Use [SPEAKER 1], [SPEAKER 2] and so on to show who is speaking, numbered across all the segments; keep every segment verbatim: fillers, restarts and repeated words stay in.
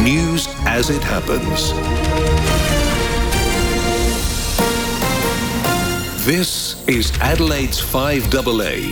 [SPEAKER 1] News as it happens. This is Adelaide's five A A.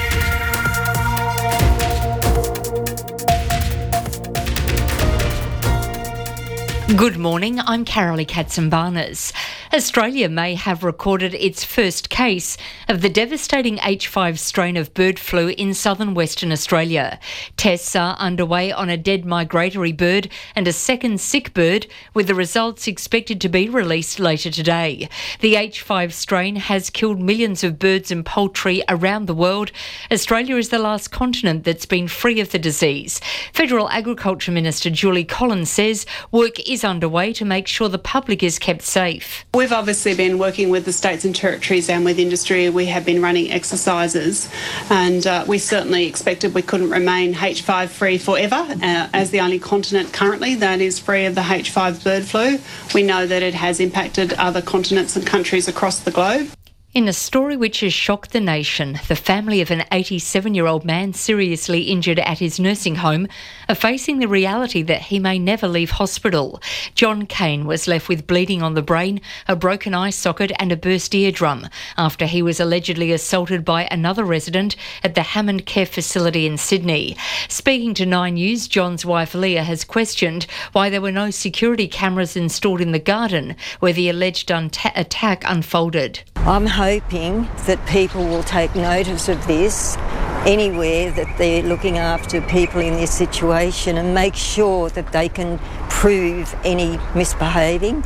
[SPEAKER 2] Good morning, I'm Carolee Katzenbarnes. Australia may have recorded its first case of the devastating H five strain of bird flu in southern Western Australia. Tests are underway on a dead migratory bird and a second sick bird, with the results expected to be released later today. The H five strain has killed millions of birds and poultry around the world. Australia is the last continent that's been free of the disease. Federal Agriculture Minister Julie Collins says work is underway to make sure the public is kept safe.
[SPEAKER 3] We've obviously been working with the states and territories and with industry. We have been running exercises, and uh, we certainly expected we couldn't remain H five free forever. Uh, as the only continent currently that is free of the H five bird flu, we know that it has impacted other continents and countries across the globe.
[SPEAKER 2] In a story which has shocked the nation, the family of an eighty-seven-year-old man seriously injured at his nursing home are facing the reality that he may never leave hospital. John Kane was left with bleeding on the brain, a broken eye socket and a burst eardrum after he was allegedly assaulted by another resident at the Hammond Care Facility in Sydney. Speaking to Nine News, John's wife Leah has questioned why there were no security cameras installed in the garden where the alleged unta- attack unfolded.
[SPEAKER 4] I'm hoping that people will take notice of this anywhere that they're looking after people in this situation and make sure that they can prove any misbehaving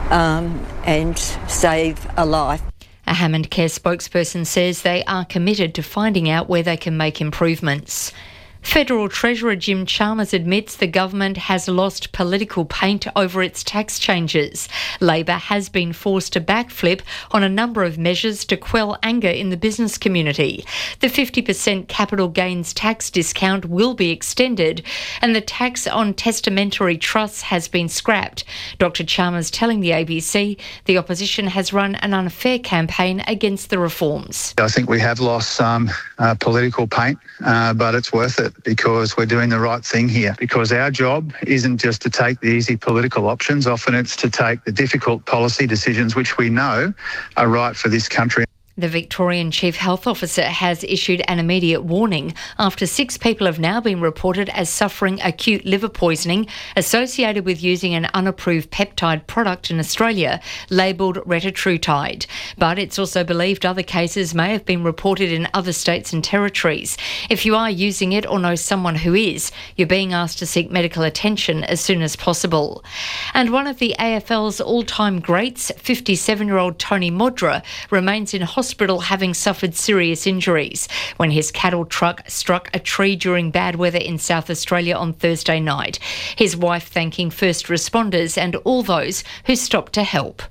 [SPEAKER 4] um, and save a life.
[SPEAKER 2] A Hammond Care spokesperson says they are committed to finding out where they can make improvements. Federal Treasurer Jim Chalmers admits the government has lost political paint over its tax changes. Labor has been forced to backflip on a number of measures to quell anger in the business community. The fifty percent capital gains tax discount will be extended, and the tax on testamentary trusts has been scrapped. Doctor Chalmers telling the A B C the opposition has run an unfair campaign against the reforms.
[SPEAKER 5] I think we have lost some uh, political paint, uh, but it's worth it, because we're doing the right thing here. Because our job isn't just to take the easy political options, often it's to take the difficult policy decisions which we know are right for this country.
[SPEAKER 2] The Victorian Chief Health Officer has issued an immediate warning after six people have now been reported as suffering acute liver poisoning associated with using an unapproved peptide product in Australia labelled retatrutide. But it's also believed other cases may have been reported in other states and territories. If you are using it or know someone who is, you're being asked to seek medical attention as soon as possible. And one of the A F L's all-time greats, fifty-seven-year-old Tony Modra, remains in hospital hospital having suffered serious injuries when his cattle truck struck a tree during bad weather in South Australia on Thursday night. His wife thanking first responders and all those who stopped to help.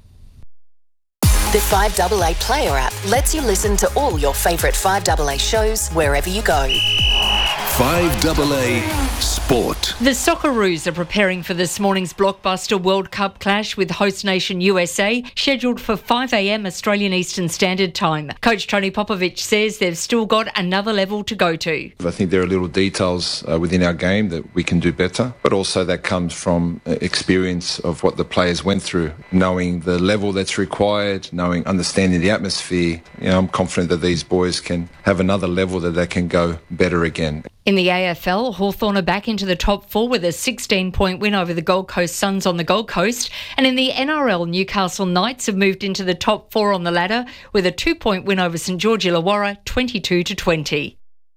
[SPEAKER 6] The five A A Player app lets you listen to all your favourite five A A shows wherever you go.
[SPEAKER 1] five A A Sport.
[SPEAKER 2] The Socceroos are preparing for this morning's blockbuster World Cup clash with host nation U S A, scheduled for five a.m. Australian Eastern Standard Time. Coach Tony Popovic says they've still got another level to go to.
[SPEAKER 7] I think there are little details uh, within our game that we can do better, but also that comes from uh, experience of what the players went through, knowing the level that's required, knowing, understanding the atmosphere. You know, I'm confident that these boys can have another level that they can go better again.
[SPEAKER 2] In the A F L, Hawthorn are back into the top four with a sixteen-point win over the Gold Coast Suns on the Gold Coast. And in the N R L, Newcastle Knights have moved into the top four on the ladder with a two-point win over St George Illawarra, twenty-two to twenty.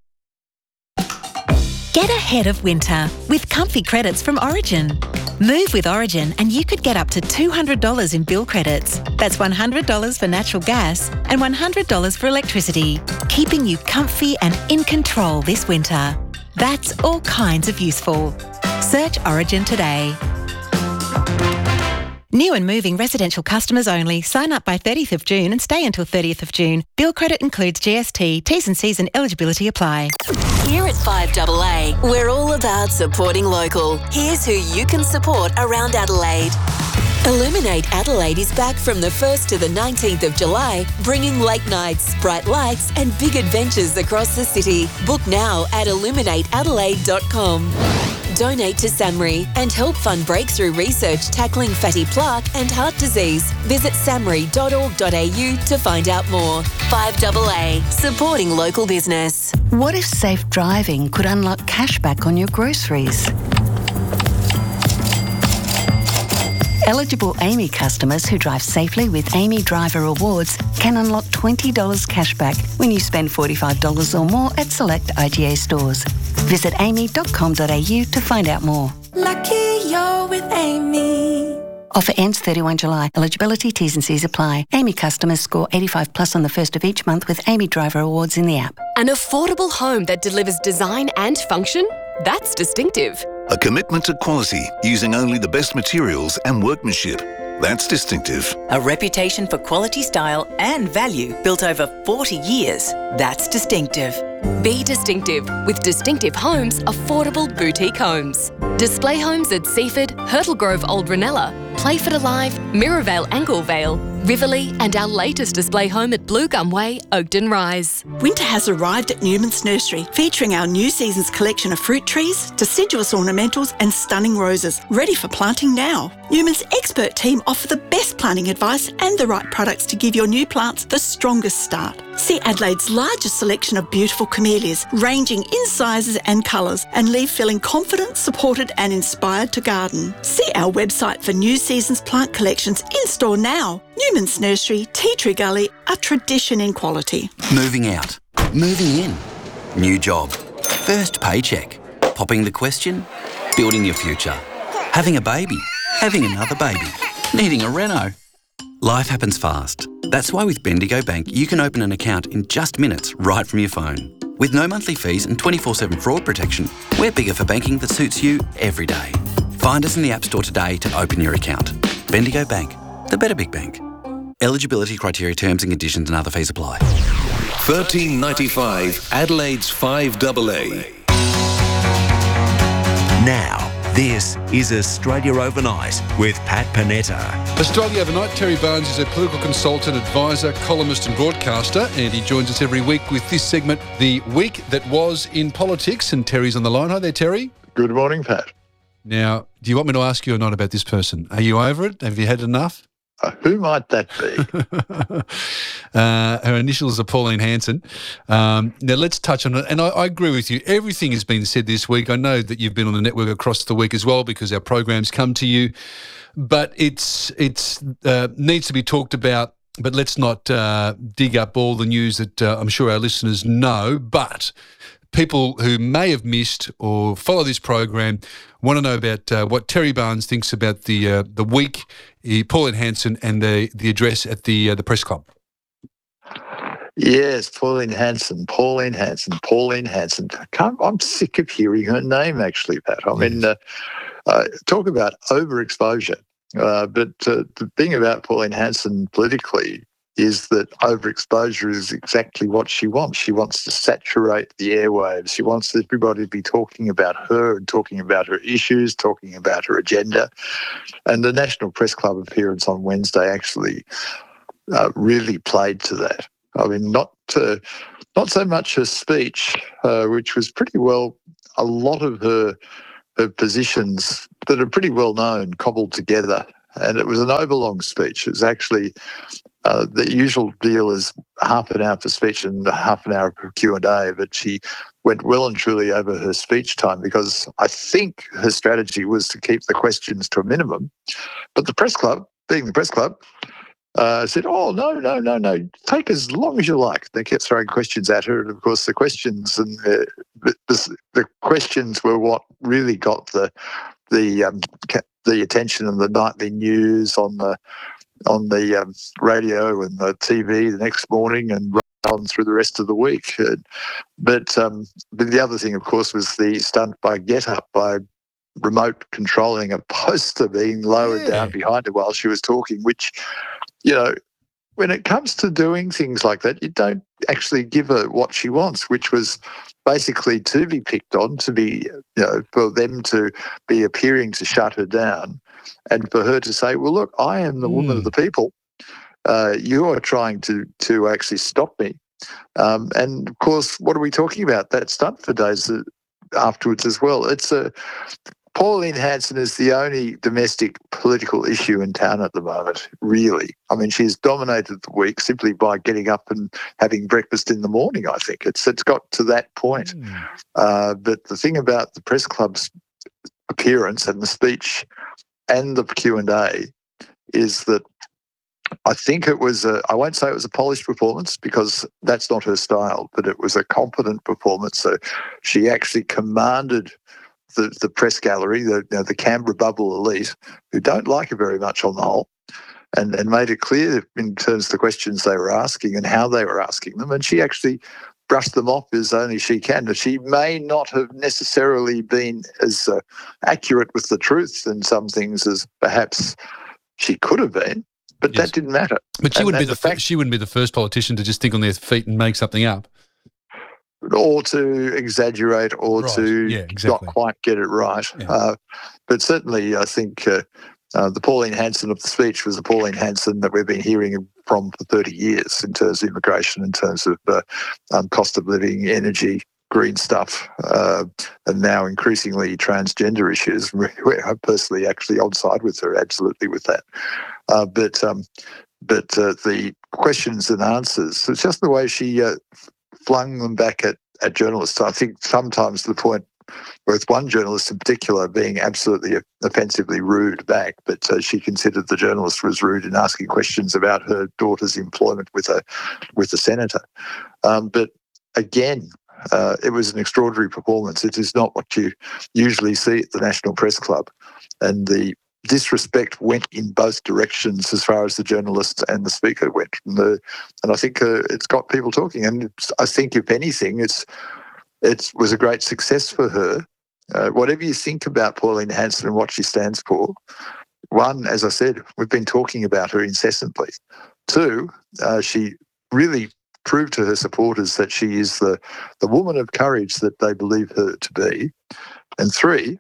[SPEAKER 8] Get ahead of winter with comfy credits from Origin. Move with Origin and you could get up to two hundred dollars in bill credits. That's one hundred dollars for natural gas and one hundred dollars for electricity, keeping you comfy and in control this winter. That's all kinds of useful. Search Origin today. New and moving residential customers only. Sign up by thirtieth of June and stay until thirtieth of June. Bill credit includes G S T. T's and C's and eligibility apply.
[SPEAKER 6] Here at five A A, we're all about supporting local. Here's who you can support around Adelaide. Illuminate Adelaide is back from the first to the nineteenth of July, bringing late nights, bright lights and big adventures across the city. Book now at illuminate adelaide dot com. Donate to SAMRI and help fund breakthrough research tackling fatty plaque and heart disease. Visit samri dot org dot a u to find out more. five double A, supporting local business.
[SPEAKER 9] What if safe driving could unlock cashback on your groceries? Eligible A M I customers who drive safely with A M I Driver Rewards can unlock twenty dollars cashback when you spend forty-five dollars or more at select I G A stores. Visit a m i dot com dot a u to find out more.
[SPEAKER 10] Lucky you're with Amy.
[SPEAKER 9] Offer ends thirty-first of July. Eligibility, T's and C's apply. A M I customers score eighty-five plus on the first of each month with A M I Driver Awards in the app.
[SPEAKER 11] An affordable home that delivers design and function? That's distinctive.
[SPEAKER 1] A commitment to quality using only the best materials and workmanship. That's distinctive.
[SPEAKER 12] A reputation for quality, style and value built over forty years. That's distinctive.
[SPEAKER 11] Be distinctive with Distinctive Homes Affordable Boutique Homes. Display homes at Seaford, Hurtle Grove Old Ranella, Playford Alive, Mirrorvale Anglevale, Riverlea and our latest display home at Blue Gum Way, Oakden Rise.
[SPEAKER 13] Winter has arrived at Newman's Nursery, featuring our new season's collection of fruit trees, deciduous ornamentals and stunning roses, ready for planting now. Newman's expert team offer the best planting advice and the right products to give your new plants the strongest start. See Adelaide's largest selection of beautiful camellias, ranging in sizes and colours, and leave feeling confident, supported and inspired to garden. See our website for new season's plant collections in store now. Newman's Nursery, Tea Tree Gully, a tradition in quality.
[SPEAKER 14] Moving out. Moving in. New job. First paycheck. Popping the question. Building your future. Having a baby. Having another baby. Needing a reno. Life happens fast. That's why with Bendigo Bank, you can open an account in just minutes right from your phone. With no monthly fees and twenty-four seven fraud protection, we're bigger for banking that suits you every day. Find us in the App Store today to open your account. Bendigo Bank, the better big bank. Eligibility criteria, terms and conditions and other fees apply.
[SPEAKER 1] thirteen ninety-five Adelaide's five double A.
[SPEAKER 15] Now, this is Australia Overnight with Pat Panetta.
[SPEAKER 16] Australia Overnight, Terry Barnes is a political consultant, advisor, columnist and broadcaster, and he joins us every week with this segment, The Week That Was in Politics, and Terry's on the line. Hi there, Terry.
[SPEAKER 17] Good morning, Pat.
[SPEAKER 16] Now, do you want me to ask you or not about this person? Are you over it? Have you had enough?
[SPEAKER 17] Uh, who might that be?
[SPEAKER 16] uh, her initials are Pauline Hanson. Um, now, let's touch on it. And I, I agree with you. Everything has been said this week. I know that you've been on the network across the week as well because our programs come to you. But it's it's uh, needs to be talked about. But let's not uh, dig up all the news that uh, I'm sure our listeners know. But people who may have missed or follow this program want to know about uh, what Terry Barnes thinks about the uh, the week, uh, Pauline Hanson, and the the address at the uh, the press club.
[SPEAKER 17] Yes, Pauline Hanson, Pauline Hanson, Pauline Hanson. I can't, I'm sick of hearing her name, actually, Pat. I mean, uh, uh, talk about overexposure. Uh, but uh, the thing about Pauline Hanson politically is that overexposure is exactly what she wants. She wants to saturate the airwaves. She wants everybody to be talking about her and talking about her issues, talking about her agenda. And the National Press Club appearance on Wednesday actually uh, really played to that. I mean, not uh, not so much her speech, uh, which was pretty well, a lot of her her positions that are pretty well known cobbled together. And it was an overlong speech. It was actually uh, the usual deal is half an hour for speech and half an hour for Q and A, but she went well and truly over her speech time because I think her strategy was to keep the questions to a minimum. But the press club, being the press club, uh, said, oh, no, no, no, no, take as long as you like. They kept throwing questions at her. And, of course, the questions and the, the, the questions were what really got the the um, the attention of the nightly news on the on the um, radio and the T V the next morning and on through the rest of the week. Uh, but, um, but the other thing, of course, was the stunt by GetUp by remote controlling a poster being lowered yeah. down behind her while she was talking, which, you know, when it comes to doing things like that, you don't actually give her what she wants, which was basically to be picked on, to be, you know, for them to be appearing to shut her down and for her to say, well, look, I am the mm. woman of the people. Uh, you are trying to to actually stop me. Um, and, of course, what are we talking about? That stunt for days, uh, afterwards as well. It's a Pauline Hanson is the only domestic political issue in town at the moment, really. I mean, she's dominated the week simply by getting up and having breakfast in the morning, I think. It's It's got to that point. Mm. Uh, but the thing about the press club's appearance and the speech and the Q and A is that I think it was a, I won't say it was a polished performance because that's not her style, but it was a competent performance. So she actually commanded the, the press gallery, the, you know, the Canberra bubble elite, who don't like her very much on the whole, and, and made it clear in terms of the questions they were asking and how they were asking them. And she actually brushed them off as only she can. But she may not have necessarily been as uh, accurate with the truth in some things as perhaps she could have been. But yes. That didn't matter.
[SPEAKER 16] But she
[SPEAKER 17] and,
[SPEAKER 16] wouldn't
[SPEAKER 17] and
[SPEAKER 16] be the,
[SPEAKER 17] the fact,
[SPEAKER 16] she wouldn't be the first politician to just think on their feet and make something up,
[SPEAKER 17] or to exaggerate, or
[SPEAKER 16] right.
[SPEAKER 17] to
[SPEAKER 16] yeah, exactly.
[SPEAKER 17] not quite get it right.
[SPEAKER 16] Yeah.
[SPEAKER 17] Uh, but certainly, I think uh, uh, the Pauline Hanson of the speech was the Pauline Hanson that we've been hearing from for thirty years in terms of immigration, in terms of uh, um, cost of living, energy, green stuff, uh, and now increasingly transgender issues. Where I'm personally actually on side with her, absolutely with that. Uh, but um, but uh, the questions and answers, it's just the way she uh, flung them back at, at journalists. I think sometimes to the point where it's one journalist in particular being absolutely offensively rude back, but uh, she considered the journalist was rude in asking questions about her daughter's employment with a with a senator. Um, but again, uh, it was an extraordinary performance. It is not what you usually see at the National Press Club, and the disrespect went in both directions as far as the journalist and the speaker went. And, the, and I think uh, it's got people talking. And it's, I think, if anything, it's it was a great success for her. Uh, whatever you think about Pauline Hanson and what she stands for, one, as I said, we've been talking about her incessantly. Two, uh, she really proved to her supporters that she is the, the woman of courage that they believe her to be. And three,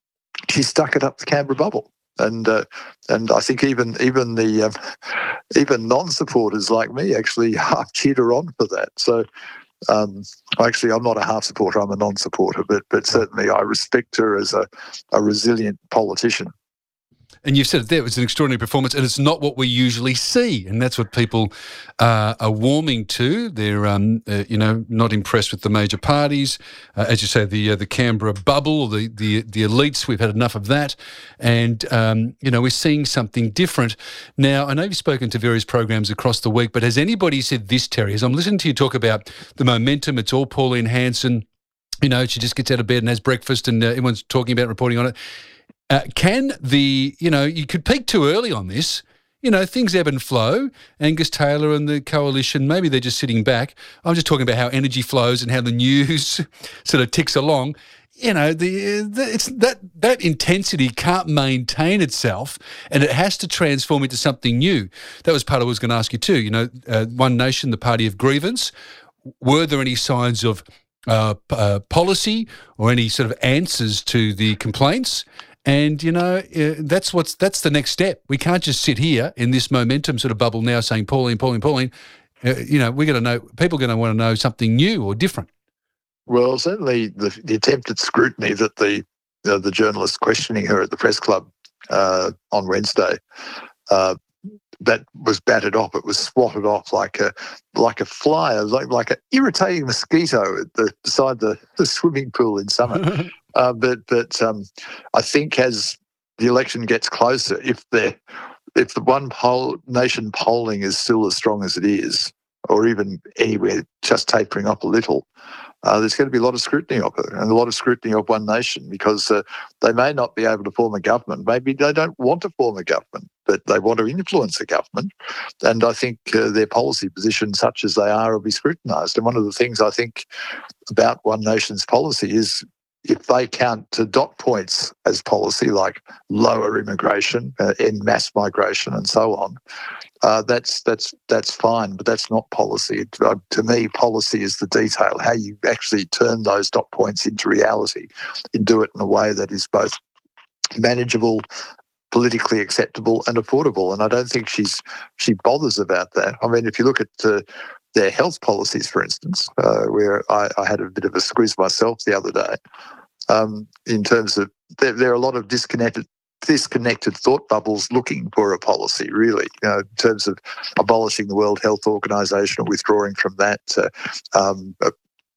[SPEAKER 17] she stuck it up the Canberra bubble. And uh, and I think even even the um, even non-supporters like me actually half cheered her on for that. So um, actually, I'm not a half supporter; I'm a non-supporter. But but certainly, I respect her as a, a resilient politician.
[SPEAKER 16] And you've said it there, it was an extraordinary performance, and it's not what we usually see, and that's what people uh, are warming to. They're, um, uh, you know, not impressed with the major parties. Uh, as you say, the uh, the Canberra bubble, the, the the elites, we've had enough of that. And, um, you know, we're seeing something different. Now, I know you've spoken to various programs across the week, but has anybody said this, Terry? As I'm listening to you talk about the momentum, it's all Pauline Hanson, you know, she just gets out of bed and has breakfast and uh, everyone's talking about reporting on it. Uh, can the, you know, you could peak too early on this. You know, things ebb and flow. Angus Taylor and the coalition, maybe they're just sitting back. I'm just talking about how energy flows and how the news sort of ticks along. You know, the, the it's that that intensity can't maintain itself, and it has to transform into something new. That was part of what I was going to ask you too. You know, uh, One Nation, the party of grievance. Were there any signs of uh, uh, policy or any sort of answers to the complaints? And, you know, uh, that's what's that's the next step. We can't just sit here in this momentum sort of bubble now saying, Pauline, Pauline, Pauline. Uh, you know, we're going to know, people are going to want to know something new or different.
[SPEAKER 17] Well, certainly the, the attempted scrutiny that the uh, the journalist questioning her at the press club uh, on Wednesday, uh, that was batted off. It was swatted off like a like a fly, like like an irritating mosquito at the, beside the, the swimming pool in summer. Uh, but but um, I think as the election gets closer, if the if the One poll, Nation polling is still as strong as it is, or even anywhere just tapering up a little, uh, there's going to be a lot of scrutiny of it and a lot of scrutiny of One Nation, because uh, they may not be able to form a government. Maybe they don't want to form a government, but they want to influence a government. And I think uh, their policy positions, such as they are, will be scrutinised. And one of the things I think about One Nation's policy is, if they count to dot points as policy, like lower immigration, uh, end mass migration, and so on, uh, that's that's that's fine. But that's not policy. Uh, to me, policy is the detail, how you actually turn those dot points into reality, and do it in a way that is both manageable, politically acceptable, and affordable. And I don't think she's she bothers about that. I mean, if you look at uh, their health policies, for instance, uh, where I, I had a bit of a squeeze myself the other day. um, in terms of there, there are a lot of disconnected disconnected thought bubbles looking for a policy, really, you know, in terms of abolishing the World Health Organization or withdrawing from that, uh, um, uh,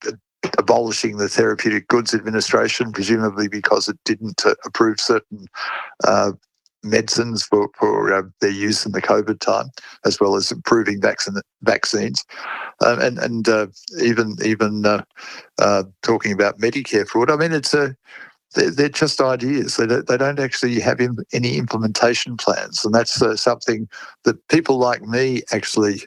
[SPEAKER 17] abolishing the Therapeutic Goods Administration, presumably because it didn't uh, approve certain uh, medicines for, for uh, their use in the COVID time, as well as improving vaccine, vaccines. Um, and and uh, even even uh, uh, talking about Medicare fraud. I mean, it's a They're, they're just ideas. They don't, they don't actually have im- any implementation plans. And that's uh, something that people like me actually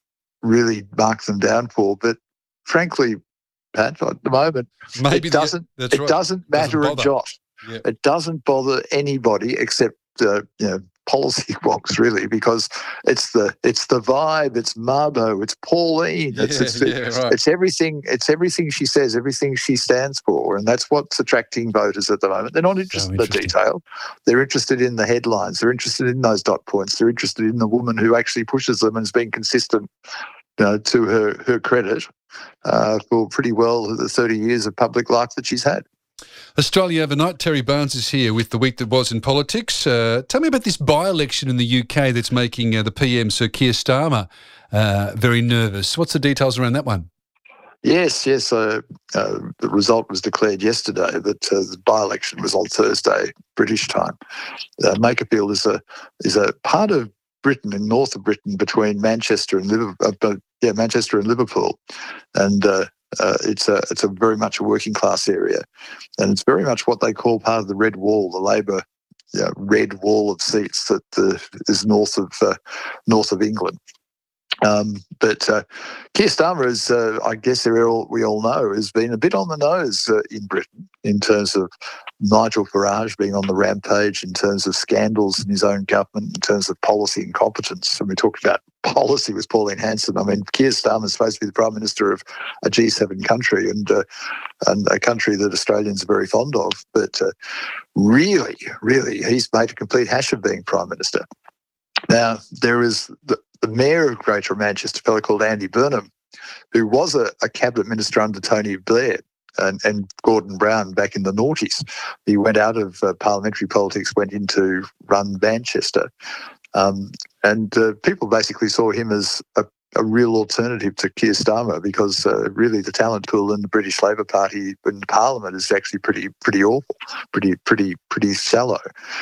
[SPEAKER 17] really mark them down for. But frankly, Pat, at the moment,
[SPEAKER 16] Maybe
[SPEAKER 17] it doesn't,
[SPEAKER 16] the, that's
[SPEAKER 17] it
[SPEAKER 16] right.
[SPEAKER 17] doesn't matter
[SPEAKER 16] Doesn't
[SPEAKER 17] a jot.
[SPEAKER 16] Yep.
[SPEAKER 17] It doesn't bother anybody except uh, you know, policy wonks, really, because it's the it's the vibe, it's Mabo, it's Pauline,
[SPEAKER 16] Yeah,
[SPEAKER 17] it's it's,
[SPEAKER 16] yeah, right.
[SPEAKER 17] it's everything, it's everything she says, everything she stands for, and that's what's attracting voters at the moment. They're not interested
[SPEAKER 16] So
[SPEAKER 17] in the
[SPEAKER 16] interesting.
[SPEAKER 17] detail; they're interested in the headlines. They're interested in those dot points. They're interested in the woman who actually pushes them and has been consistent, you know, to her her credit uh, for pretty well the thirty years of public life that she's had.
[SPEAKER 16] Australia Overnight, Terry Barnes is here with the week that was in politics. Uh, tell me about this by-election in the U K that's making uh, the P M, Sir Keir Starmer, uh, very nervous. What's the details around that one?
[SPEAKER 17] Yes, yes. Uh, uh, the result was declared yesterday, but uh, the by-election was on Thursday, British time. Uh, Makerfield is a is a part of Britain, in north of Britain, between Manchester and Liverpool. Uh, yeah, Manchester and Liverpool, and uh, uh, it's a it's a very much a working class area, and it's very much what they call part of the Red Wall, the Labor yeah, Red Wall of seats that uh, is north of uh, north of England. Um, but uh, Keir Starmer, is, uh, I guess we all, we all know, has been a bit on the nose uh, in Britain in terms of Nigel Farage being on the rampage, in terms of scandals in his own government, in terms of policy incompetence. And we talked about policy with Pauline Hanson. I mean, Keir Starmer is supposed to be the Prime Minister of a G seven country and uh, and a country that Australians are very fond of. But uh, really, really, he's made a complete hash of being Prime Minister. Now, there is the, the Mayor of Greater Manchester, a fellow called Andy Burnham, who was a, a cabinet minister under Tony Blair and, and Gordon Brown back in the noughties. He went out of uh, parliamentary politics, went in to run Manchester. Um, and uh, people basically saw him as a, a real alternative to Keir Starmer because uh, really the talent pool in the British Labor Party in Parliament is actually pretty pretty awful, pretty pretty pretty shallow.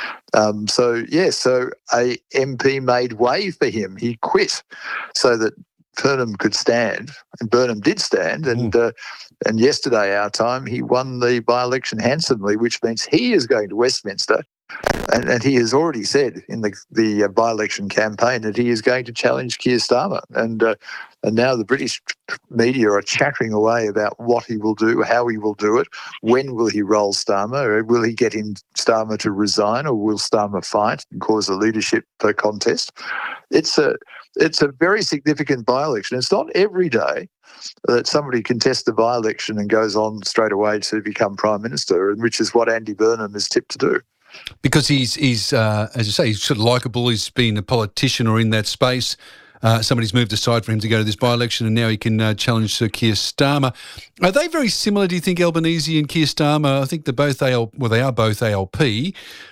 [SPEAKER 17] Um, so yeah, so a M P made way for him. He quit so that Burnham could stand, and Burnham did stand. And mm. uh, and yesterday, our time, he won the by-election handsomely, which means he is going to Westminster. And, and he has already said in the the uh, by-election campaign that he is going to challenge Keir Starmer. And uh, and now the British media are chattering away about what he will do, how he will do it, when will he roll Starmer, will he get him Starmer to resign, or will Starmer fight and cause a leadership uh, contest? It's a it's a very significant by-election. It's not every day that somebody contests the by-election and goes on straight away to become Prime Minister, which is what Andy Burnham is tipped to do.
[SPEAKER 16] Because he's, he's uh, as you say, he's sort of likeable. He's been a politician or in that space. Uh, somebody's moved aside for him to go to this by-election, and now he can uh, challenge Sir Keir Starmer. Are they very similar, do you think, Albanese and Keir Starmer? I think they're both A L, well, they are both A L P,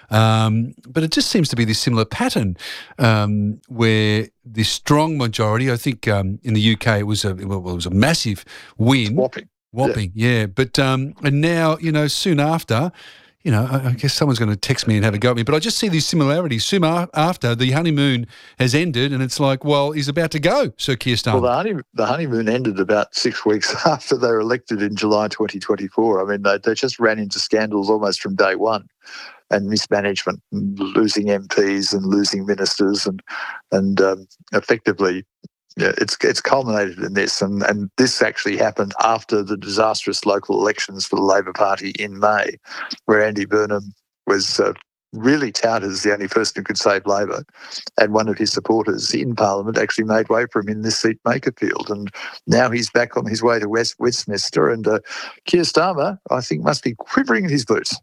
[SPEAKER 16] um, but it just seems to be this similar pattern um, where this strong majority, I think um, in the U K it was a well, it was a massive win.
[SPEAKER 17] Whopping.
[SPEAKER 16] Whopping, yeah. yeah. But um, and now, you know, soon after, you know, I guess someone's going to text me and have a go at me, but I just see these similarities. Soon after, the honeymoon has ended and it's like, well, he's about to go, Sir Keir Starmer.
[SPEAKER 17] Well, the, honey, the honeymoon ended about six weeks after they were elected in July twenty twenty-four. I mean, they, they just ran into scandals almost from day one, and mismanagement, and losing M Ps and losing ministers, and and um, effectively, yeah, it's it's culminated in this, and, and this actually happened after the disastrous local elections for the Labor Party in May, where Andy Burnham was uh, really touted as the only person who could save Labor, and one of his supporters in Parliament actually made way for him in this seat, Makerfield, and now he's back on his way to West Westminster, and uh, Keir Starmer, I think, must be quivering in his boots.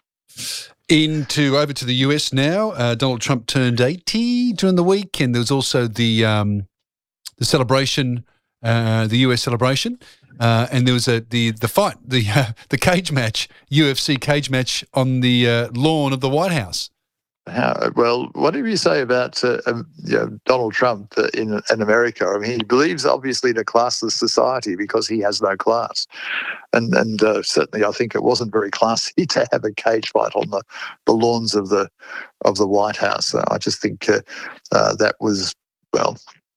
[SPEAKER 16] Into over to the U S now. Uh, Donald Trump turned eighty during the week, and there was also the. Um, The celebration, uh, the U S celebration. Uh, and there was a the the fight, the uh, the cage match, U F C cage match on the uh, lawn of the White House.
[SPEAKER 17] How, well, what do you say about uh, um, you know, Donald Trump uh, in in America? I mean, he believes obviously in a classless society because he has no class, and and uh, certainly I think it wasn't very classy to have a cage fight on the, the lawns of the of the White House. Uh, I just think uh, uh, that was well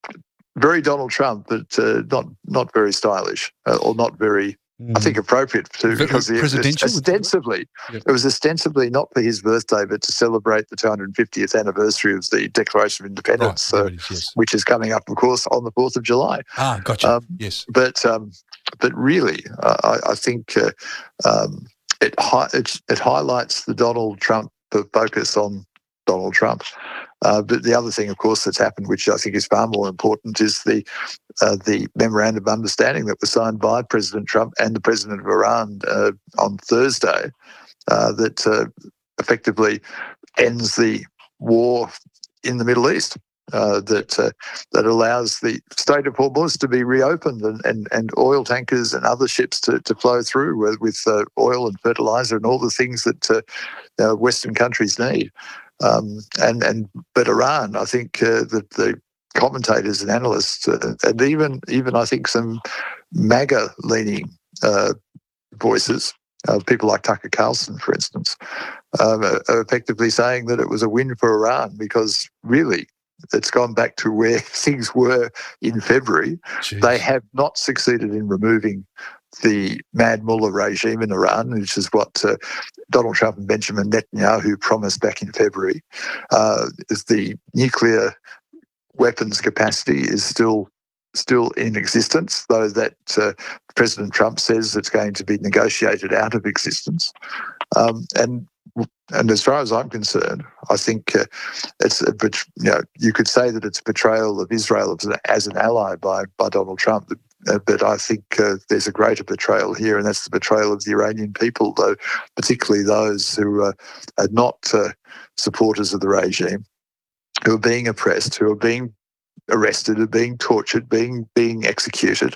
[SPEAKER 17] very Donald Trump, but uh, not not very stylish uh, or not very. I think appropriate too, because it was ostensibly yep. it was ostensibly not for his birthday, but to celebrate the two hundred fiftieth anniversary of the Declaration of Independence, right, uh, is, yes. which is coming up, of course, on the fourth of July.
[SPEAKER 16] Ah, gotcha. Um, yes,
[SPEAKER 17] but um, but really, uh, I, I think uh, um, it, hi- it it highlights the Donald Trump focus on Donald Trump. Uh, but the other thing, of course, that's happened, which I think is far more important, is the uh, the memorandum of understanding that was signed by President Trump and the President of Iran uh, on Thursday uh, that uh, effectively ends the war in the Middle East, uh, that uh, that allows the Strait of Hormuz to be reopened and, and, and oil tankers and other ships to, to flow through with, with uh, oil and fertilizer and all the things that uh, uh, Western countries need. Um, and and but Iran, I think uh, that the commentators and analysts, uh, and even even I think some MAGA leaning uh, voices, uh, people like Tucker Carlson, for instance, um, are effectively saying that it was a win for Iran because really it's gone back to where things were in February. Jeez. They have not succeeded in removing the Mad Mullah regime in Iran, which is what uh, Donald Trump and Benjamin Netanyahu promised back in February. Uh, is the nuclear weapons capacity is still still in existence, though that uh, President Trump says it's going to be negotiated out of existence. Um, and and as far as I'm concerned, I think uh, it's a, you know you could say that it's a betrayal of Israel as an, as an ally by by Donald Trump. Uh, but I think uh, there's a greater betrayal here, and that's the betrayal of the Iranian people, though, particularly those who uh, are not uh, supporters of the regime, who are being oppressed, who are being arrested, are being tortured, being being executed,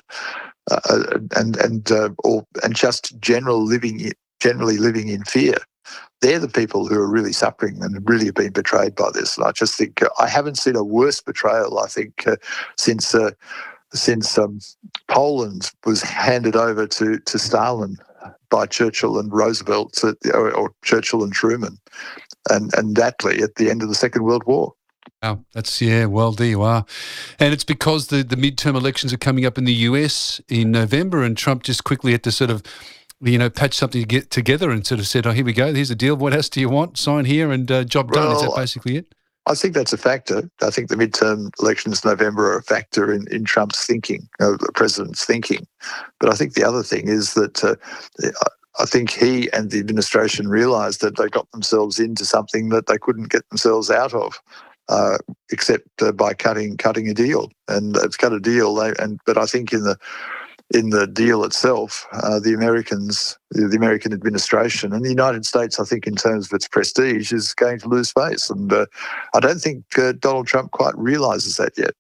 [SPEAKER 17] uh, and and uh, or and just general living generally living in fear. They're the people who are really suffering and really have been betrayed by this. And I just think uh, I haven't seen a worse betrayal. I think uh, since. Uh, since um, Poland was handed over to, to Stalin by Churchill and Roosevelt, or, or Churchill and Truman, and, and Attlee at the end of the Second World War.
[SPEAKER 16] Wow, that's, yeah, well, there you are. And it's because the, the midterm elections are coming up in the U S in November, and Trump just quickly had to sort of, you know, patch something to get together and sort of said, oh, here we go, here's the deal, what else do you want? Sign here and uh, job done. Well, is that basically it?
[SPEAKER 17] I think that's a factor. I think the midterm elections in November are a factor in, in Trump's thinking, uh, the president's thinking. But I think the other thing is that uh, I think he and the administration realised that they got themselves into something that they couldn't get themselves out of, uh, except uh, by cutting cutting a deal. And it's cut a deal. They, and but I think in the in the deal itself, uh, the Americans, the American administration and the United States, I think in terms of its prestige, is going to lose face. And uh, I don't think uh, Donald Trump quite realises that yet.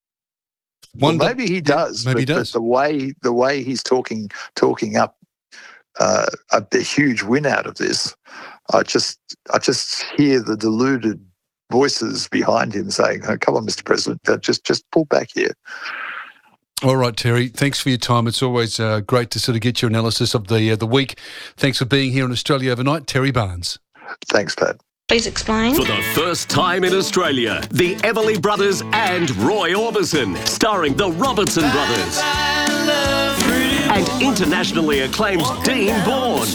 [SPEAKER 17] Well, maybe he does.
[SPEAKER 16] Maybe
[SPEAKER 17] but,
[SPEAKER 16] he does.
[SPEAKER 17] But the way the way he's talking talking up uh, a, a huge win out of this, I just I just hear the deluded voices behind him saying, oh, "Come on, Mister President, just just pull back here."
[SPEAKER 16] All right, Terry, thanks for your time. It's always uh, great to sort of get your analysis of the uh, the week. Thanks for being here on Australia Overnight. Terry Barnes.
[SPEAKER 17] Thanks, Pat.
[SPEAKER 10] Please explain.
[SPEAKER 15] For the first time in Australia, the Everly Brothers and Roy Orbison, starring the Robertson Brothers. And internationally acclaimed Dean Bourne.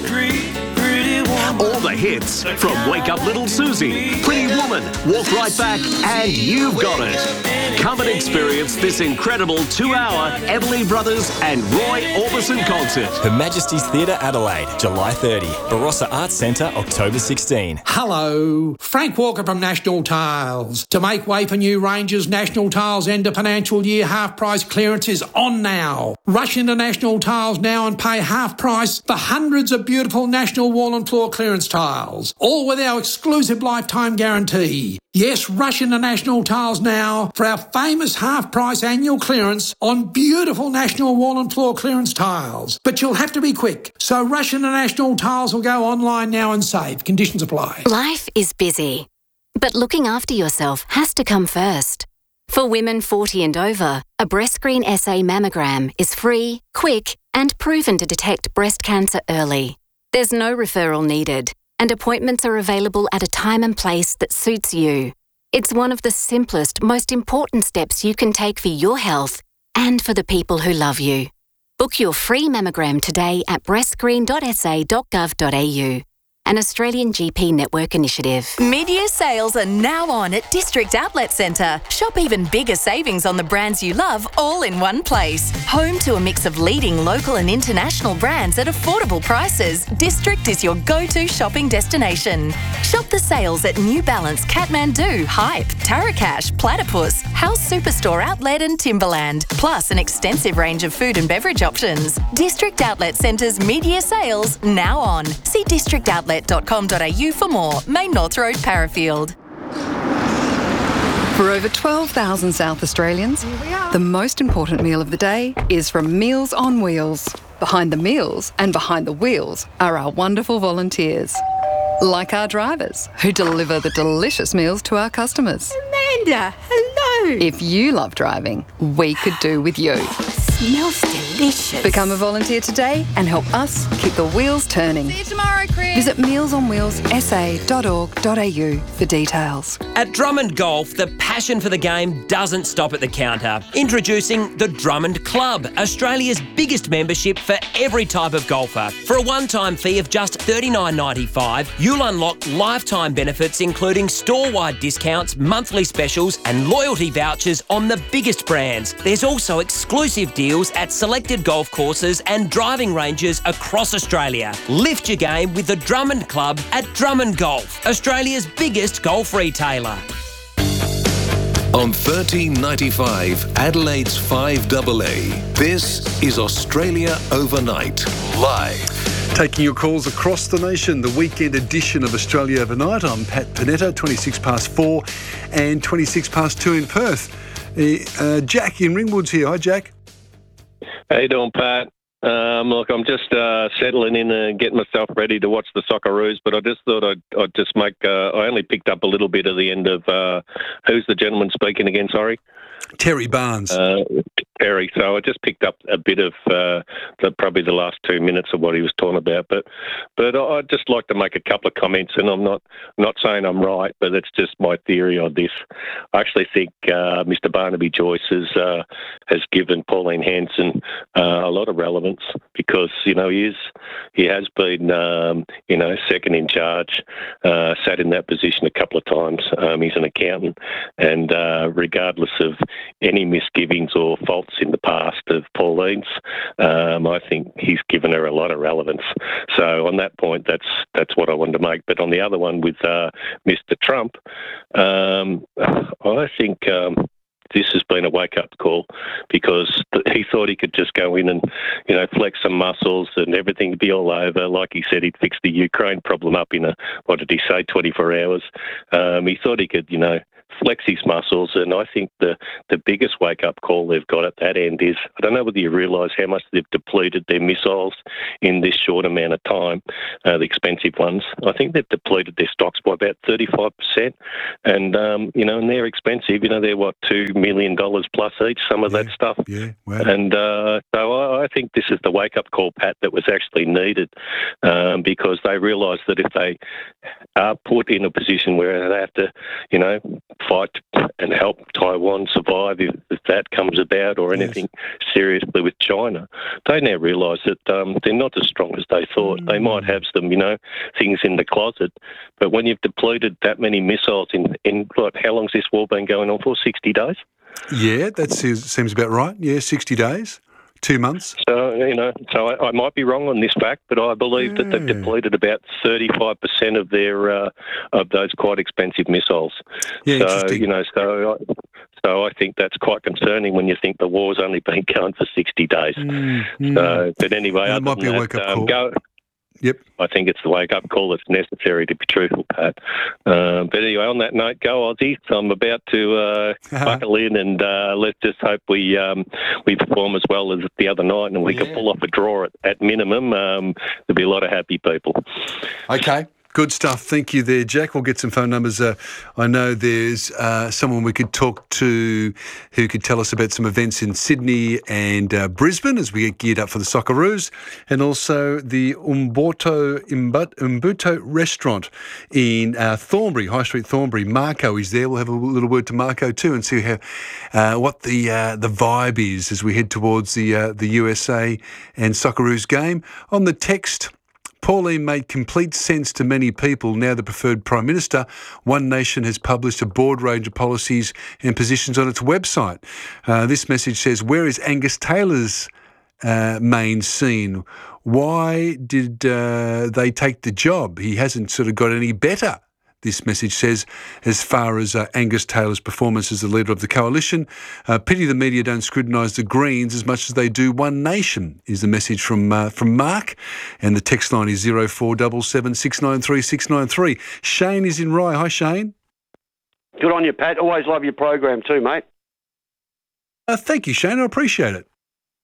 [SPEAKER 15] All the hits from Wake Up Little Susie, Pretty Woman, Walk Right Back, and You've Got It. Come and experience this incredible two-hour Everly Brothers and Roy Orbison concert.
[SPEAKER 18] Her Majesty's Theatre Adelaide, July thirtieth. Barossa Arts Centre, October sixteenth.
[SPEAKER 19] Hello, Frank Walker from National Tiles. To make way for new ranges, National Tiles end of financial year half-price clearance is on now. Rush into National Tiles now and pay half price for hundreds of beautiful National Wall and Floor clearance clearance tiles, all with our exclusive lifetime guarantee. Yes, rush into National Tiles now for our famous half-price annual clearance on beautiful National wall and floor clearance tiles. But you'll have to be quick, so rush into National Tiles or go online now and save. Conditions apply.
[SPEAKER 20] Life is busy, but looking after yourself has to come first. For women forty and over, a BreastScreen S A mammogram is free, quick, and proven to detect breast cancer early. There's no referral needed, and appointments are available at a time and place that suits you. It's one of the simplest, most important steps you can take for your health and for the people who love you. Book your free mammogram today at breast screen dot s a dot gov dot a u. An Australian G P network initiative.
[SPEAKER 21] Mid-year sales are now on at District Outlet Centre. Shop even bigger savings on the brands you love all in one place. Home to a mix of leading local and international brands at affordable prices, District is your go-to shopping destination. Shop the sales at New Balance, Kathmandu, Hype, Tarakash, Platypus, House Superstore Outlet and Timberland, plus an extensive range of food and beverage options. District Outlet Centre's mid-year sales now on. See district outlet dot com dot a u for more. Main North Road, Parafield.
[SPEAKER 22] For over twelve thousand South Australians, the most important meal of the day is from Meals on Wheels. Behind the meals and behind the wheels are our wonderful volunteers, like our drivers who deliver the delicious meals to our customers.
[SPEAKER 23] Amanda, hello.
[SPEAKER 22] If you love driving, we could do with you.
[SPEAKER 23] Smells delicious.
[SPEAKER 22] Become a volunteer today and help us keep the wheels turning.
[SPEAKER 23] See you tomorrow, Chris.
[SPEAKER 22] Visit meals on wheels s a dot org dot a u for details.
[SPEAKER 24] At Drummond Golf, the passion for the game doesn't stop at the counter. Introducing the Drummond Club, Australia's biggest membership for every type of golfer. For a one-time fee of just thirty-nine ninety-five, you'll unlock lifetime benefits including store-wide discounts, monthly specials and loyalty vouchers on the biggest brands. There's also exclusive deals at selected golf courses and driving ranges across Australia. Lift your game with the Drummond Club at Drummond Golf, Australia's biggest golf retailer.
[SPEAKER 1] On thirteen ninety-five, Adelaide's five A A, this is Australia Overnight, live.
[SPEAKER 16] Taking your calls across the nation, the weekend edition of Australia Overnight. I'm Pat Panetta, twenty-six past four and twenty-six past two in Perth. Uh, Jack in Ringwood's here. Hi, Jack.
[SPEAKER 25] How you doing, Pat? Um, look, I'm just uh, settling in and getting myself ready to watch the Socceroos, but I just thought I'd, I'd just make... Uh, I only picked up a little bit at the end of... Uh, who's the gentleman speaking again, sorry?
[SPEAKER 16] Terry Barnes.
[SPEAKER 25] Uh, Terry. So I just picked up a bit of uh, the, probably the last two minutes of what he was talking about. But but I'd just like to make a couple of comments, and I'm not not saying I'm right, but it's just my theory on this. I actually think uh, Mister Barnaby Joyce has, uh, has given Pauline Hanson uh, a lot of relevance because, you know, he is he has been, um, you know, second in charge, uh, sat in that position a couple of times. Um, he's an accountant, and uh, regardless of any misgivings or faults in the past of Pauline's, um, I think he's given her a lot of relevance. So on that point, that's that's what I wanted to make. But on the other one with uh, Mister Trump, um, I think um, this has been a wake-up call because he thought he could just go in and, you know, flex some muscles and everything would be all over. Like he said, he'd fix the Ukraine problem up in a, what did he say, twenty-four hours. Um, he thought he could, you know, flex his muscles, and I think the, the biggest wake-up call they've got at that end is, I don't know whether you realise how much they've depleted their missiles in this short amount of time, uh, the expensive ones. I think they've depleted their stocks by about thirty-five percent, and, um, you know, and they're expensive. You know, they're, what, two million dollars plus each, some of yeah, that stuff.
[SPEAKER 16] Yeah, wow.
[SPEAKER 25] And uh, so I, I think this is the wake-up call, Pat, that was actually needed um, because they realise that if they are put in a position where they have to, you know, fight and help Taiwan survive if, if that comes about, or anything yes. seriously with China, they now realise that um, they're not as strong as they thought. Mm. They might have some, you know, things in the closet, but when you've depleted that many missiles in, in what, how long's this war been going on for? sixty days?
[SPEAKER 16] Yeah, that seems, seems about right. Yeah, sixty days. Two months.
[SPEAKER 25] So, you know, so I, I might be wrong on this fact, but I believe mm. that they've depleted about thirty-five percent of their uh, of those quite expensive missiles.
[SPEAKER 16] Yeah,
[SPEAKER 25] so,
[SPEAKER 16] interesting.
[SPEAKER 25] you know, so I, so I think that's quite concerning when you think the war's only been going for sixty days.
[SPEAKER 16] Mm,
[SPEAKER 25] so, but anyway,
[SPEAKER 16] yeah,
[SPEAKER 25] other
[SPEAKER 16] might
[SPEAKER 25] than
[SPEAKER 16] be a
[SPEAKER 25] that,
[SPEAKER 16] wake-up
[SPEAKER 25] um,
[SPEAKER 16] call.
[SPEAKER 25] go,
[SPEAKER 16] Yep.
[SPEAKER 25] I think it's the wake-up call that's necessary, to be truthful, Pat. Uh, but anyway, on that note, go Aussies. I'm about to uh, buckle in, and uh, let's just hope we um, we perform as well as the other night, and we
[SPEAKER 16] Yeah.
[SPEAKER 25] can pull off a draw at, at minimum. Um, there'll be a lot of happy people.
[SPEAKER 16] Okay. Good stuff. Thank you there, Jack. We'll get some phone numbers. Uh, I know there's uh, someone we could talk to who could tell us about some events in Sydney and uh, Brisbane as we get geared up for the Socceroos, and also the Umbuto, Umbuto restaurant in uh, Thornbury, High Street, Thornbury. Marco is there. We'll have a little word to Marco too and see how uh, what the uh, the vibe is as we head towards the uh, the U S A and Socceroos game. On the text, Pauline made complete sense to many people. Now the preferred Prime Minister, One Nation has published a broad range of policies and positions on its website. Uh, this message says, where is Angus Taylor's uh, main scene? Why did uh, they take the job? He hasn't sort of got any better. This message says, as far as uh, Angus Taylor's performance as the leader of the coalition, uh, pity the media don't scrutinise the Greens as much as they do One Nation, is the message from uh, from Mark. And the text line is zero four seven seven, six nine three, six nine three. Shane is in Rye. Hi, Shane.
[SPEAKER 2] Good on you, Pat. Always love your program too, mate.
[SPEAKER 16] Uh, thank you, Shane. I appreciate it.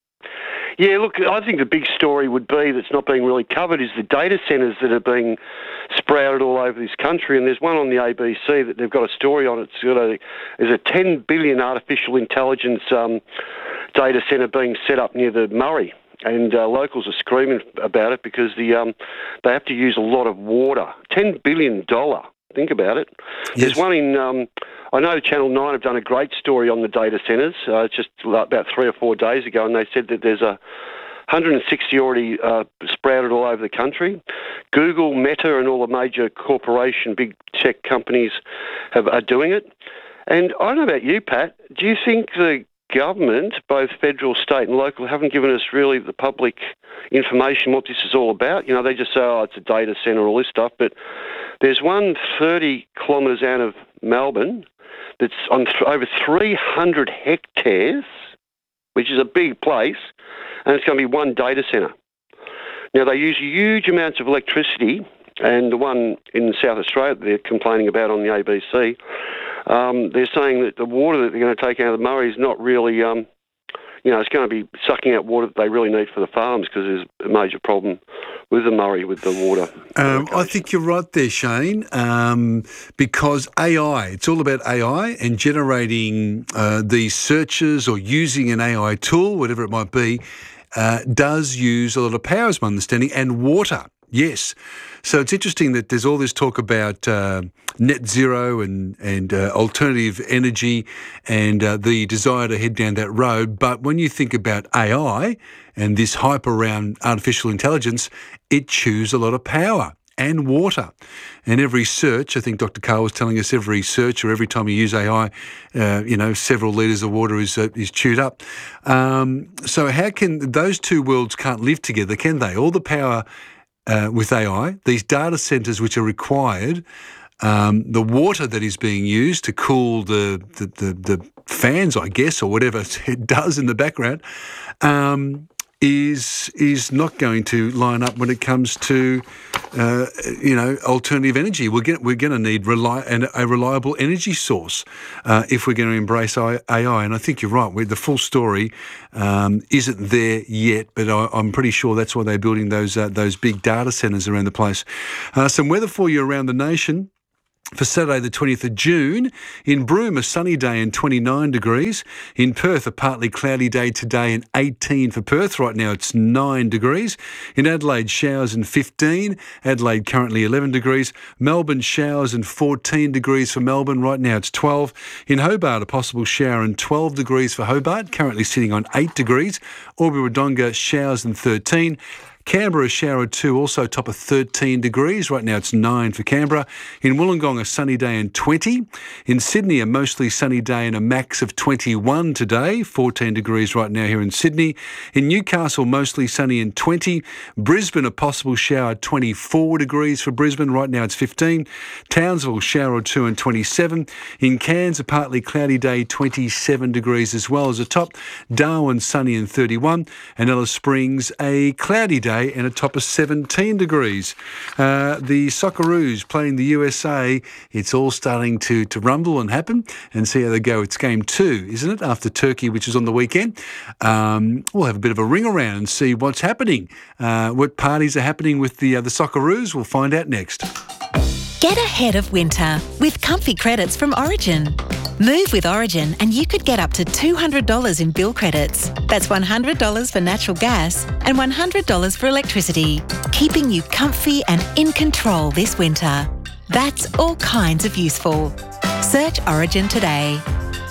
[SPEAKER 2] Yeah, look, I think the big story would be that's not being really covered is the data centres that are being sprouted all over this country. And there's one on the A B C that they've got a story on. It's got a there's a ten billion artificial intelligence um, data centre being set up near the Murray. And uh, locals are screaming about it because the um, they have to use a lot of water. ten billion dollars. Think about it. Yes. There's one in, um, I know Channel nine have done a great story on the data centres uh, just about three or four days ago, and they said that there's a one hundred sixty already uh, sprouted all over the country. Google, Meta and all the major corporation, big tech companies have, are doing it. And I don't know about you, Pat, do you think the government, both federal, state and local, haven't given us really the public information what this is all about? You know, they just say, oh, it's a data centre, all this stuff, but there's one thirty kilometres out of Melbourne that's on th- over three hundred hectares, which is a big place, and it's going to be one data centre. Now, they use huge amounts of electricity, and the one in South Australia they're complaining about on the A B C, um, they're saying that the water that they're going to take out of the Murray is not really, um, you know, it's going to be sucking out water that they really need for the farms because there's a major problem with the Murray, with the water.
[SPEAKER 16] Um, I think you're right there, Shane, um, because A I, it's all about A I and generating uh, these searches or using an A I tool, whatever it might be, uh, does use a lot of power, is my understanding, and water. Yes. So it's interesting that there's all this talk about uh, net zero and, and uh, alternative energy and uh, the desire to head down that road. But when you think about A I and this hype around artificial intelligence, it chews a lot of power and water. And every search, I think Doctor Carl was telling us, every search or every time you use A I, uh, you know, several litres of water is uh, is chewed up. Um, so how can those two worlds can't live together, can they? All the power Uh, with A I, these data centres which are required, um, the water that is being used to cool the, the, the, the fans, I guess, or whatever it does in the background, um, is is not going to line up when it comes to, uh, you know, alternative energy. We're get, we're going to need rely, an, a reliable energy source uh, if we're going to embrace A I. And I think you're right. We're, the full story um, isn't there yet, but I, I'm pretty sure that's why they're building those uh, those big data centres around the place. Uh, some weather for you around the nation. For Saturday the twentieth of June, in Broome a sunny day and twenty-nine degrees. In Perth a partly cloudy day today and eighteen for Perth. Right now it's nine degrees. In Adelaide showers and fifteen. Adelaide currently eleven degrees. Melbourne showers and fourteen degrees for Melbourne. Right now it's twelve. In Hobart a possible shower and twelve degrees for Hobart. Currently sitting on eight degrees. Albury-Wodonga showers and thirteen. Canberra a shower or two, also top of thirteen degrees. Right now it's nine for Canberra. In Wollongong a sunny day and twenty. In Sydney a mostly sunny day and a max of twenty-one today. fourteen degrees right now here in Sydney. In Newcastle mostly sunny and twenty. Brisbane a possible shower, twenty-four degrees for Brisbane. Right now it's fifteen. Townsville shower or two and twenty-seven. In Cairns a partly cloudy day, twenty-seven degrees as well as a top. Darwin sunny and thirty-one. And Alice Springs a cloudy day day and a top of seventeen degrees. Uh, the Socceroos playing the U S A, it's all starting to, to rumble and happen, and see how they go. It's game two, isn't it, after Turkey, which is on the weekend. Um, we'll have a bit of a ring around and see what's happening. Uh, what parties are happening with the, uh, the Socceroos, we'll find out next.
[SPEAKER 3] Get ahead of winter with comfy credits from Origin. Move with Origin and you could get up to two hundred dollars in bill credits. That's one hundred dollars for natural gas and one hundred dollars for electricity, keeping you comfy and in control this winter. That's all kinds of useful. Search Origin today.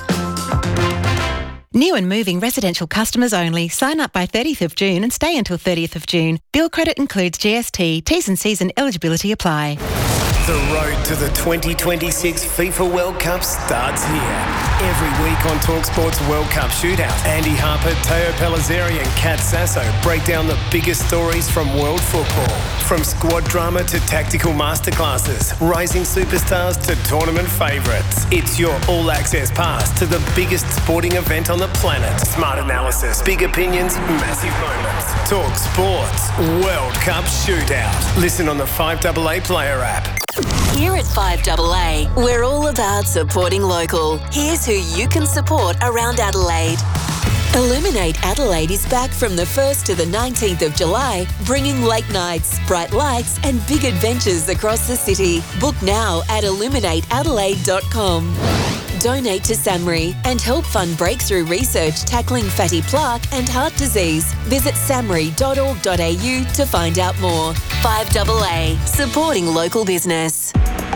[SPEAKER 3] New and moving residential customers only. Sign up by thirtieth of June and stay until thirtieth of June. Bill credit includes G S T. T's and C's and eligibility apply.
[SPEAKER 4] The road to the twenty twenty-six FIFA World Cup starts here. Every week on TalkSport's World Cup Shootout, Andy Harper, Teo Pellizzeri and Kat Sasso break down the biggest stories from world football. From squad drama to tactical masterclasses, rising superstars to tournament favourites. It's your all-access pass to the biggest sporting event on the planet. Smart analysis, big opinions, massive moments. TalkSport's World Cup Shootout. Listen on the five A A player app.
[SPEAKER 6] Here at five A A, we're all about supporting local. Here's who you can support around Adelaide. Illuminate Adelaide is back from the first to the nineteenth of July, bringing late nights, bright lights and big adventures across the city. Book now at illuminate adelaide dot com. Donate to SAMRI and help fund breakthrough research tackling fatty plaque and heart disease. Visit samri dot org dot a u to find out more. five A A, supporting local business.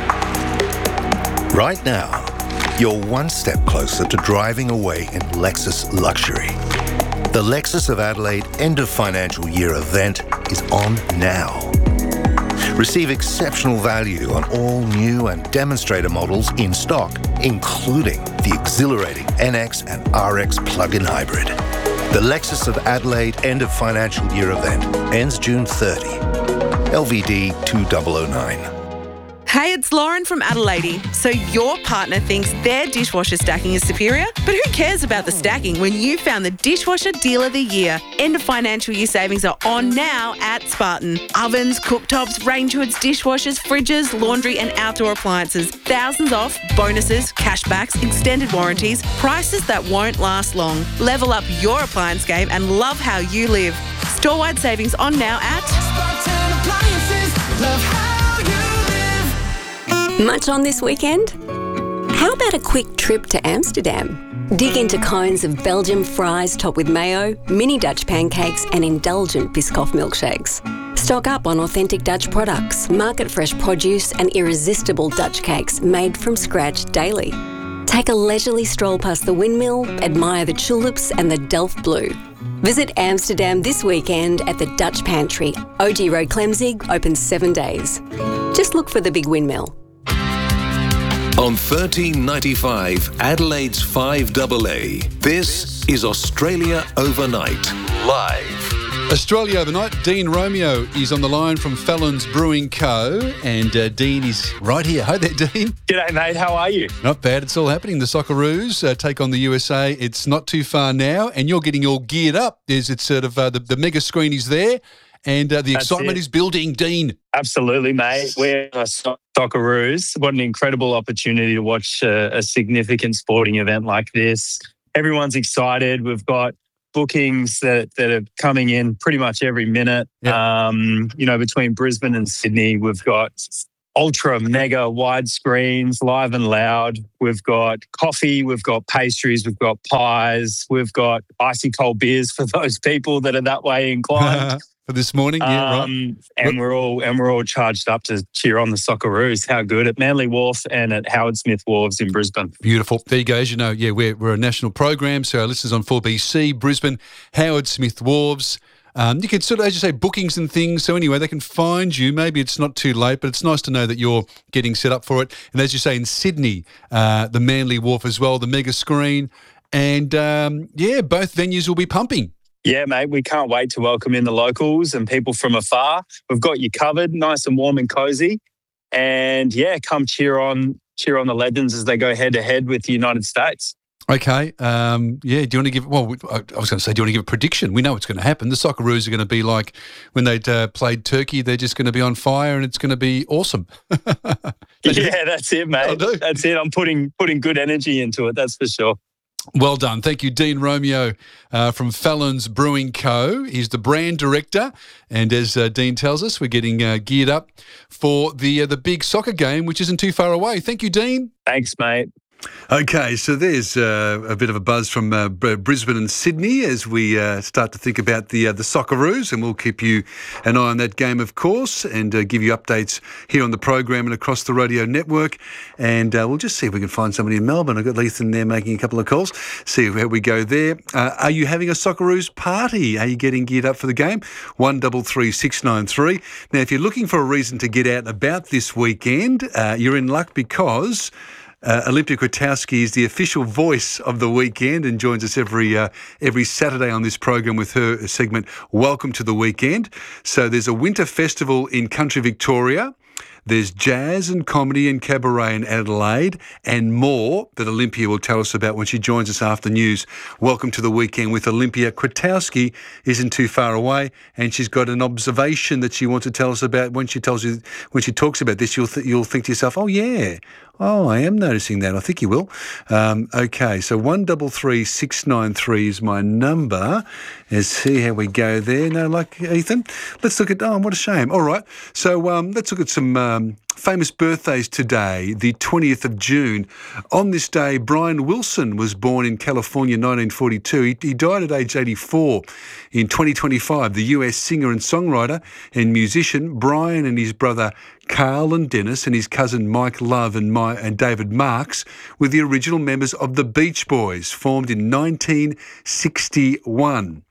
[SPEAKER 5] Right now, you're one step closer to driving away in Lexus luxury. The Lexus of Adelaide end of financial year event is on now. Receive exceptional value on all new and demonstrator models in stock, including the exhilarating N X and R X plug-in hybrid. The Lexus of Adelaide end of financial year event ends June thirtieth. L V D two thousand nine.
[SPEAKER 7] Hey, it's Lauren from Adelaide. So your partner thinks their dishwasher stacking is superior? But who cares about the stacking when you found the Dishwasher Deal of the Year? End of financial year savings are on now at Spartan. Ovens, cooktops, range hoods, dishwashers, fridges, laundry and outdoor appliances. Thousands off, bonuses, cashbacks, extended warranties, prices that won't last long. Level up your appliance game and love how you live. Store-wide savings on now at Spartan Appliances. Love how
[SPEAKER 8] Much on this weekend? How about a quick trip to Amsterdam? Dig into cones of Belgian fries topped with mayo, mini Dutch pancakes and indulgent Biscoff milkshakes. Stock up on authentic Dutch products, market-fresh produce and irresistible Dutch cakes made from scratch daily. Take a leisurely stroll past the windmill, admire the tulips and the Delft Blue. Visit Amsterdam this weekend at the Dutch Pantry. O G Road Clemzig, open seven days. Just look for the big windmill.
[SPEAKER 1] On thirteen ninety-five, Adelaide's five A A, this is Australia Overnight, live.
[SPEAKER 16] Australia Overnight, Dean Romeo is on the line from Fallon's Brewing Co. And uh, Dean is right here. Hi there, Dean.
[SPEAKER 26] G'day, mate. How are you?
[SPEAKER 16] Not bad. It's all happening. The Socceroos uh, take on the U S A. It's not too far now, and you're getting all geared up. Is it sort of uh, the, the mega screen is there? And uh, the
[SPEAKER 26] That's
[SPEAKER 16] excitement
[SPEAKER 26] it.
[SPEAKER 16] is building, Dean.
[SPEAKER 26] Absolutely, mate. We're a so- Socceroos. What an incredible opportunity to watch a, a significant sporting event like this. Everyone's excited. We've got bookings that, that are coming in pretty much every minute. Yeah. Um, you know, between Brisbane and Sydney, we've got ultra mega wide screens, live and loud. We've got coffee, we've got pastries, we've got pies, we've got icy cold beers for those people that are that way inclined.
[SPEAKER 16] For this morning, yeah,
[SPEAKER 26] um, right. And we're all and we're all charged up to cheer on the Socceroos. How good at Manly Wharf and at Howard Smith Wharves in Brisbane.
[SPEAKER 16] Beautiful. There you go. As you know, yeah, we're we're a national program, so our listeners on four B C, Brisbane, Howard Smith Wharves. Um, you can sort of, as you say, bookings and things. So anyway, they can find you. Maybe it's not too late, but it's nice to know that you're getting set up for it. And as you say, in Sydney, uh, the Manly Wharf as well, the mega screen, and um, yeah, both venues will be pumping.
[SPEAKER 26] Yeah, mate, we can't wait to welcome in the locals and people from afar. We've got you covered, nice and warm and cozy. And yeah, come cheer on cheer on the legends as they go head to head with the United States.
[SPEAKER 16] Okay. Um, yeah. Do you want to give? Well, I was going to say, do you want to give a prediction? We know what's going to happen. The Socceroos are going to be like when they uh, played Turkey. They're just going to be on fire, and it's going to be awesome.
[SPEAKER 26] Yeah, that's it, mate. That's it. I'm putting putting good energy into it. That's for sure.
[SPEAKER 16] Well done. Thank you, Dean Romeo uh, from Fallon's Brewing Co. He's the brand director. And as uh, Dean tells us, we're getting uh, geared up for the uh, the big soccer game, which isn't too far away. Thank you, Dean.
[SPEAKER 26] Thanks, mate.
[SPEAKER 16] Okay, so there's uh, a bit of a buzz from uh, Brisbane and Sydney as we uh, start to think about the uh, the Socceroos, and we'll keep you an eye on that game, of course, and uh, give you updates here on the program and across the radio network. And uh, we'll just see if we can find somebody in Melbourne. I've got Lethan there making a couple of calls. See how we go there. Uh, are you having a Socceroos party? Are you getting geared up for the game? One double three six nine three. Now, if you're looking for a reason to get out and about this weekend, uh, you're in luck because Uh, Olympia Kwiatkowski is the official voice of the weekend and joins us every uh, every Saturday on this program with her segment, Welcome to the Weekend. So there's a winter festival in country Victoria. There's jazz and comedy and cabaret in Adelaide and more that Olympia will tell us about when she joins us after news. Welcome to the Weekend with Olympia Kwiatkowski isn't too far away, and she's got an observation that she wants to tell us about. When she tells you, when she talks about this, you'll th- you'll think to yourself, oh yeah, oh I am noticing that. I think you will. Um, okay, so one double three six nine three is my number. Let's see how we go there. No, like Ethan. Let's look at. Oh, what a shame. All right, so um, let's look at some. Uh, Um, famous birthdays today, the twentieth of June. On this day, Brian Wilson was born in California in nineteen forty-two. He, he died at age eighty-four in twenty twenty-five. The U S singer and songwriter and musician, Brian and his brother Carl and Dennis and his cousin Mike Love and, My, and David Marks were the original members of the Beach Boys, formed in nineteen sixty-one.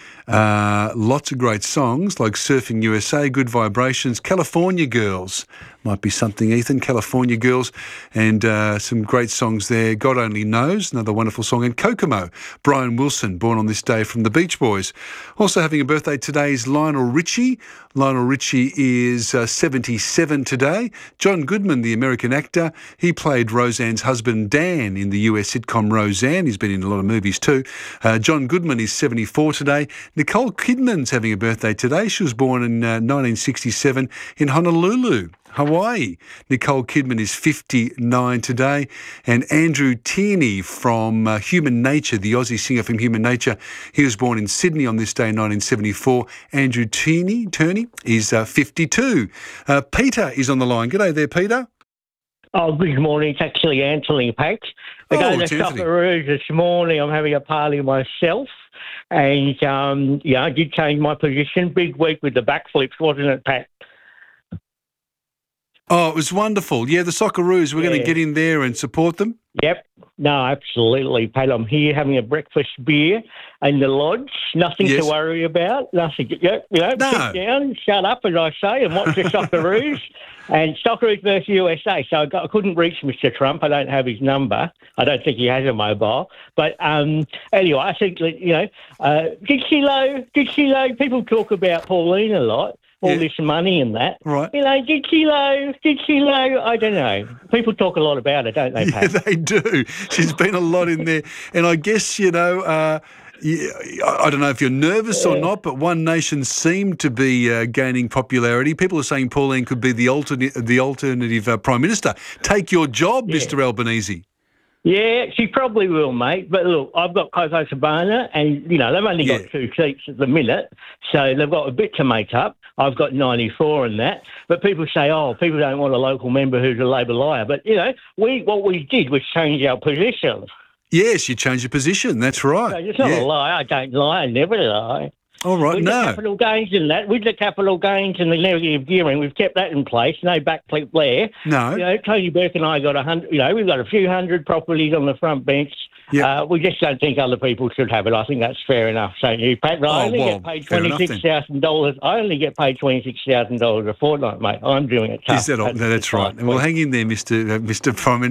[SPEAKER 16] Uh, lots of great songs like Surfing U S A, Good Vibrations, California Girls. Might be something, Ethan, California Girls, and uh, some great songs there. God Only Knows, another wonderful song, and Kokomo. Brian Wilson, born on this day from the Beach Boys. Also having a birthday today is Lionel Richie. Lionel Richie is uh, seventy-seven today. John Goodman, the American actor, he played Roseanne's husband Dan in the U S sitcom Roseanne. He's been in a lot of movies too. Uh, John Goodman is seventy-four today. Nicole Kidman's having a birthday today. She was born in uh, nineteen sixty-seven in Honolulu, Hawaii. Nicole Kidman is fifty-nine today. And Andrew Tierney from uh, Human Nature, the Aussie singer from Human Nature, he was born in Sydney on this day in nineteen seventy-four. Andrew Tierney, Tierney is uh, fifty-two. Uh, Peter is on the line. G'day there, Peter.
[SPEAKER 9] Oh, good morning. It's actually Anthony Pax. We're
[SPEAKER 16] Oh,
[SPEAKER 9] going to
[SPEAKER 16] it's Anthony.
[SPEAKER 9] Socceroos this morning. I'm having a party myself. And, um, yeah, I did change my position. Big week with the backflips, wasn't it, Pat?
[SPEAKER 16] Oh, it was wonderful. Yeah, the Socceroos, we're going to
[SPEAKER 9] Yeah.
[SPEAKER 16] get in there and support them.
[SPEAKER 9] Yep. No, absolutely, Pat. I'm here having a breakfast beer in the lodge. Nothing
[SPEAKER 16] Yes.
[SPEAKER 9] to worry about. Nothing. You know,
[SPEAKER 16] No.
[SPEAKER 9] sit down, shut up, as I say, and watch the Socceroos. And Socceroos versus U S A. So I, got, I couldn't reach Mister Trump. I don't have his number. I don't think he has a mobile. But um, anyway, I think, that, you know, uh, Dixie Low, Dixie Low, people talk about Pauline a lot. All
[SPEAKER 16] Yeah.
[SPEAKER 9] this money and that.
[SPEAKER 16] Right.
[SPEAKER 9] You know, Dixie Low, Dixie Low, I don't know. People talk a lot about it, don't they,
[SPEAKER 16] Yeah,
[SPEAKER 9] Pat?
[SPEAKER 16] they do. She's been a lot in there. And I guess, you know, uh, yeah, I I don't know if you're nervous or not, but One Nation seemed to be uh, gaining popularity. People are saying Pauline could be the, alternate, the alternative uh, Prime Minister. Take your job, Mister Albanese.
[SPEAKER 9] Yeah, she probably will, mate. But look, I've got Coco Cabana, and, you know, they've only got
[SPEAKER 16] Yeah.
[SPEAKER 9] two seats at the minute, so they've got a bit to make up. I've got ninety-four in that. But people say, oh, people don't want a local member who's a Labor liar. But, you know, we what we did was change our position.
[SPEAKER 16] Yes, you changed your position. That's right.
[SPEAKER 9] So it's not
[SPEAKER 16] Yeah.
[SPEAKER 9] a lie. I don't lie. I never lie.
[SPEAKER 16] All right,
[SPEAKER 9] With
[SPEAKER 16] no.
[SPEAKER 9] the capital gains and that, with the capital gains and the negative gearing, we've kept that in place. No backflip there.
[SPEAKER 16] No.
[SPEAKER 9] You know, Tony Burke and I got a hundred. You know, we've got a few hundred properties on the front bench.
[SPEAKER 16] Yeah.
[SPEAKER 9] Uh, we just don't think other people should have it. I think that's fair enough. So you, Pat, I
[SPEAKER 16] Oh,
[SPEAKER 9] only
[SPEAKER 16] well,
[SPEAKER 9] get paid
[SPEAKER 16] fair
[SPEAKER 9] twenty
[SPEAKER 16] enough
[SPEAKER 9] six thousand dollars. I only get paid twenty six thousand dollars a fortnight, mate. I'm doing it tough.
[SPEAKER 16] Is that all? No, that's right.
[SPEAKER 9] fine.
[SPEAKER 16] Well, hang in there, Mister Uh, Mister Prime Minister.